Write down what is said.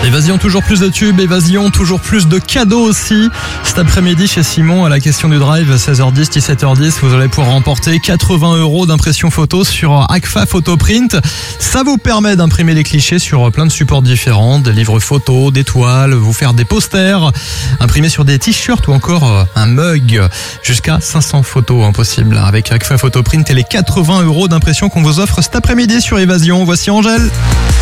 Évasion, toujours plus de tubes, Évasion, toujours plus de cadeaux aussi. Cet après-midi chez Simon, à la question du drive, 16h10, 17h10, vous allez pouvoir remporter 80 € d'impression photo sur Agfa Photoprint. Ça vous permet d'imprimer les clichés sur plein de supports différents, des livres photos, des toiles, vous faire des posters, imprimer sur des t-shirts ou encore un mug. Jusqu'à 500 photos possibles avec Agfa Photoprint et les 80 € d'impression qu'on vous offre cet après-midi sur Évasion. Voici Angèle.